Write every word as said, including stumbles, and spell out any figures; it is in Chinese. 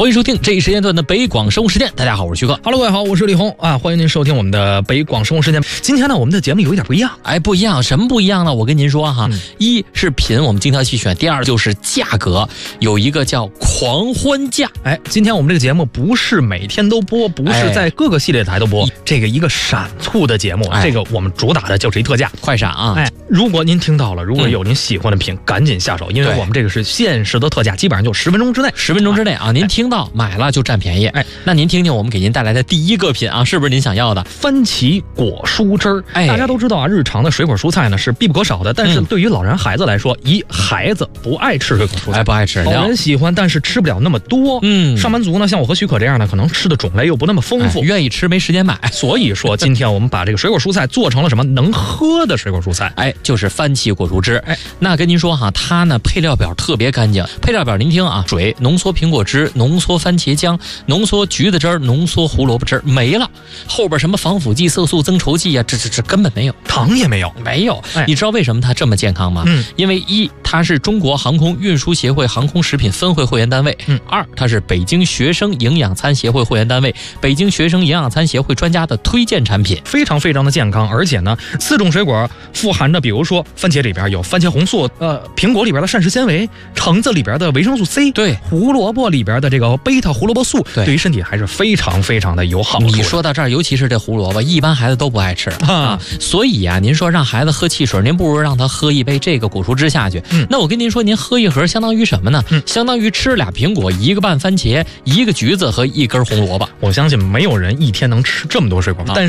欢迎收听这一时间段的北广生活时间。大家好，我是徐哥。 Hello， 各位好，我是李红啊，欢迎您收听我们的北广生活时间。今天呢，我们的节目有一点不一样。 哎，不一样，什么不一样呢？我跟您说哈，嗯、一是品我们精挑细选，第二就是价格，有一个叫狂欢价。 哎，今天我们这个节目不是每天都播，不是在各个系列台都播，哎、这个一个闪促的节目，哎、这个我们主打的就是一特价， 快闪啊！ 哎，如果您听到了，如果有您喜欢的品，嗯、赶紧下手，因为我们这个是限时的特价，基本上就十分钟之内， 十分钟之内啊，您听到、哎、买了就占便宜。哎，那您听听我们给您带来的第一个品啊，是不是您想要的番茄果蔬汁儿？哎，大家都知道啊，日常的水果蔬菜呢是必不可少的，但是对于老人孩子来说，一孩子不爱吃水果蔬菜， 哎，不爱吃， 老人喜欢，但是吃不了那么多。嗯，上班族呢，像我和许可这样的，可能吃的种类又不那么丰富， 哎、愿意吃没时间买。 所以说，今天我们把这个水果蔬菜做成了什么能喝的水果蔬菜？ 哎，就是番茄果蔬汁。哎，那跟您说哈，它呢配料表特别干净，配料表您听啊，水、浓缩苹果汁、浓缩番茄浆、浓缩橘子汁儿、浓缩胡萝卜汁儿，没了。后边什么防腐剂、色素增稠剂啊，这这这根本没有， 糖也没有， 没有。 哎、 你知道为什么它这么健康吗？嗯，因为一，它是中国航空运输协会航空食品分会会员单位；嗯，二，它是北京学生营养餐协会会员单位，北京学生营养餐协会专家的推荐产品， 非常非常的健康。而且呢，四种水果富含着，比如说番茄里边有番茄红素，呃，苹果里边的膳食纤维，橙子里边的维生素 C， 对， 胡萝卜里边的这个贝塔胡萝卜素，对，对于身体还是非常非常的有好处。 你说到这儿，尤其是这胡萝卜，一般孩子都不爱吃啊，啊所以啊，您说让孩子喝汽水，您不如让他喝一杯这个果蔬汁下去。嗯，那我跟您说，您喝一盒相当于什么呢？嗯，相当于吃俩苹果，一个半番茄，一个橘子和一根红萝卜。 我相信没有人一天能吃这么多水果，啊、但是。